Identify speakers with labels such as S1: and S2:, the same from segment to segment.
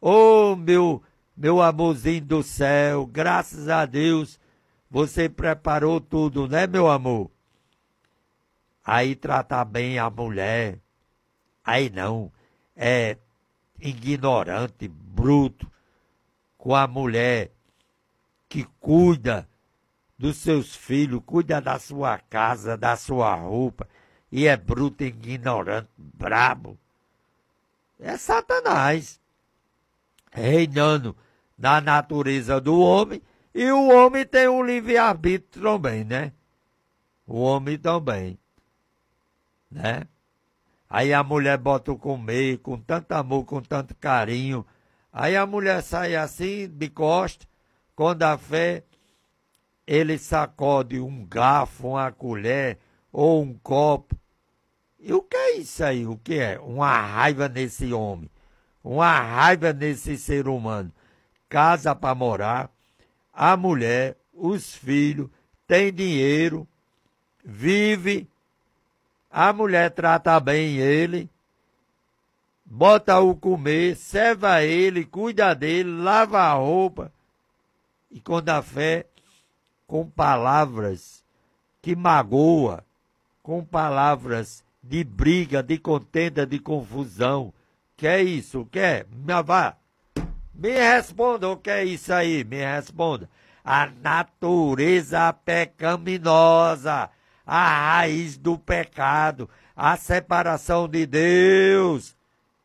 S1: Ô, meu amorzinho do céu, graças a Deus, você preparou tudo, né, meu amor? Aí tratar bem a mulher, aí não, é ignorante, bruto, com a mulher que cuida dos seus filhos, cuida da sua casa, da sua roupa, e é bruto, ignorante, brabo. É Satanás reinando na natureza do homem, e o homem tem um livre-arbítrio também, né? O homem também, né? Aí a mulher bota o comer com tanto amor, com tanto carinho. Aí a mulher sai assim, de costas, quando a fé, ele sacode um garfo, uma colher ou um copo. E o que é isso aí? O que é? Uma raiva nesse homem, uma raiva nesse ser humano. Casa para morar, a mulher, os filhos, tem dinheiro, vive, a mulher trata bem ele, bota o comer, serva ele, cuida dele, lava a roupa. E quando a fé, com palavras que magoa, com palavras de briga, de contenda, de confusão. Que é isso? O que é? Vá. Me responda o que é isso aí, me responda. A natureza pecaminosa, a raiz do pecado, a separação de Deus.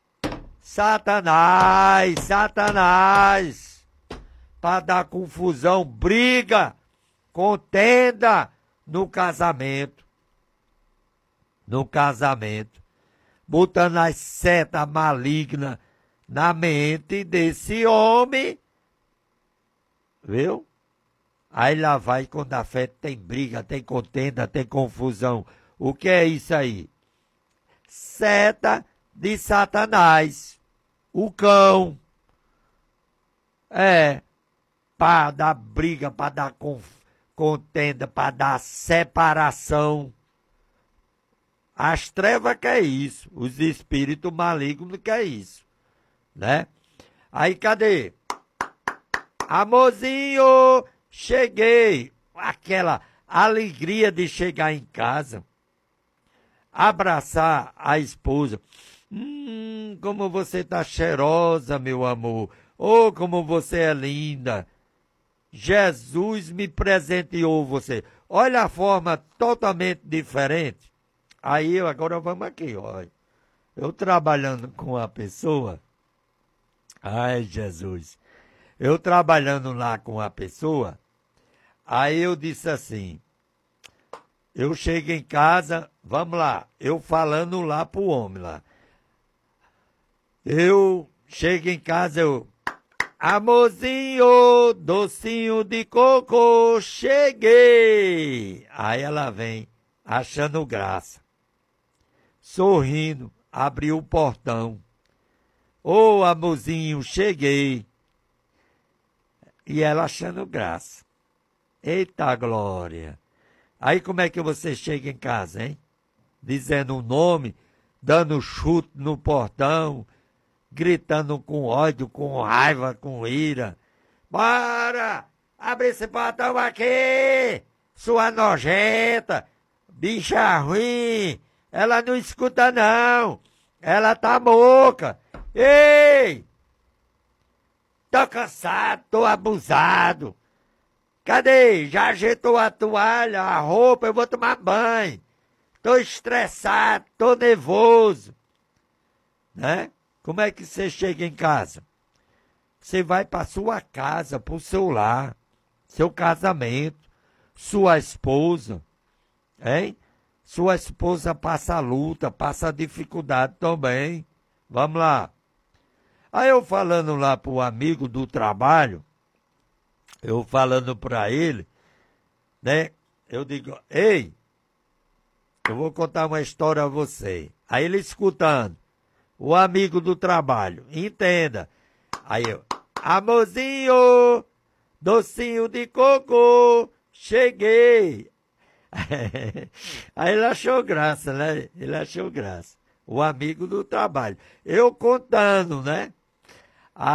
S1: Satanás, para dar confusão, briga, contenda no casamento. Botando as setas malignas na mente desse homem, viu? Aí lá vai, quando a fé tem briga, tem contenda, tem confusão. O que é isso aí? Seta de Satanás, o cão. Para dar briga, para dar contenda, para dar separação. As trevas quer isso, os espíritos malignos quer isso, né? Aí cadê? Amorzinho, cheguei. Aquela alegria de chegar em casa, abraçar a esposa. Como você tá cheirosa, meu amor. Oh, como você é linda. Jesus me presenteou você. Olha a forma totalmente diferente. Aí, agora vamos aqui, olha. Eu trabalhando com a pessoa. Ai, Jesus. Eu trabalhando lá com a pessoa. Aí eu disse assim. Eu chego em casa, vamos lá. Eu falando lá pro homem lá. Eu chego em casa, amorzinho, docinho de coco, cheguei. Aí ela vem, achando graça. Sorrindo, abriu o portão. Ô, amorzinho, cheguei. E ela achando graça. Eita glória. Aí como é que você chega em casa, hein? Dizendo o nome, dando chute no portão, gritando com ódio, com raiva, com ira. Bora! Abre esse portão aqui! Sua nojenta! Bicha ruim! Ela não escuta não! Ela tá moca! Ei! Tô cansado, tô abusado! Cadê? Já ajeitou a toalha, a roupa, eu vou tomar banho! Tô estressado, tô nervoso! Né? Como é que você chega em casa? Você vai para sua casa, para o seu lar, seu casamento, sua esposa, hein? Sua esposa passa luta, passa dificuldade também. Vamos lá. Aí eu falando lá para o amigo do trabalho, eu falando para ele, né? Eu digo, ei, eu vou contar uma história a você. Aí ele escutando. O amigo do trabalho, entenda. Aí eu, amorzinho, docinho de coco, cheguei. Aí ele achou graça, né? Ele achou graça. O amigo do trabalho. Eu contando, né?